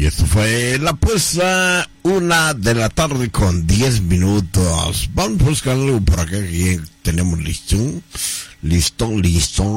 esto fue la puesta 1:10 p.m. Vamos a buscar algo por acá que tenemos listo. Listo.